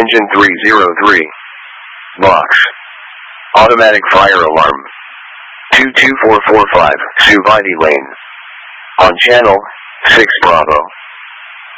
Engine 303. Box. Automatic fire alarm. 22445, Suvaiti Lane. On channel 6 Bravo.